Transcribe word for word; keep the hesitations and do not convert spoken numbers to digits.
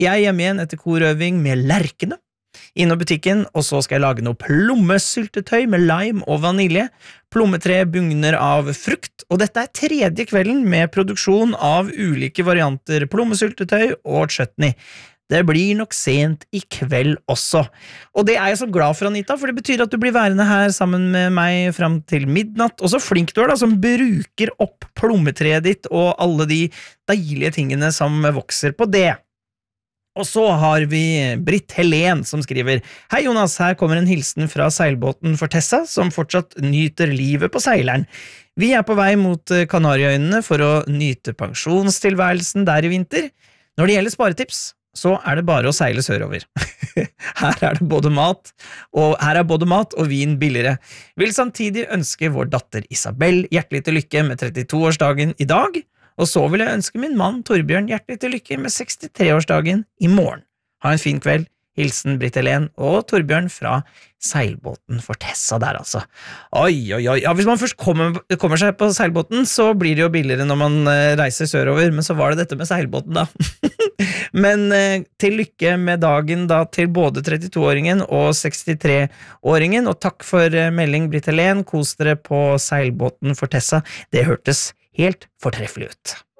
Jeg er hjemme igjen etter korøving med lerkene. Innom butikken, og så skal jeg lage noe plommesyltetøy med lime og vanilje. Plommetre bugner av frukt, og dette er tredje kvelden med produksjon av ulike varianter plommesyltetøy og chutney. Det blir nok sent i kveld også. Og det er jeg så glad for, Anita, for det betyr at du blir værende her sammen med meg frem til midnatt. Og så flink du er da, som bruker opp plommetreet ditt og alle de deilige tingene som vokser på det. Og så har vi Britt Helen som skriver: Hei Jonas, her kommer en hilsen fra seilbåten for Tessa, som fortsatt nyter livet på seileren. Vi er på vei mot Kanariøyene for å nyte pensjonstilværelsen der i vinter. Når det gjelder sparetips, så er det bare å seile sørover. Her er det både mat, og her er både mat og vin billigere. Vil samtidig ønske vår datter Isabel hjertelig til lykke med trettito-årsdagen i dag, og så vil jeg ønske min mann Torbjørn hjertelig til lykke med sekstitre-årsdagen i morgen. Ha en fin kveld. Hilsen Britt Helen og Torbjørn fra seilbåten for Tessa der, altså. Oi, oi, oi. Ja, hvis man først kommer, kommer seg på seilbåten, så blir det jo billigere når man uh, reiser sørover, men så var det dette med seilbåten da. Men uh, til lykke med dagen da til både trettito-åringen og sekstitre-åringen, og takk for uh, melding, Britt Helen. Kos dere på seilbåten for Tessa. Det hørtes helt fortreffelig ut.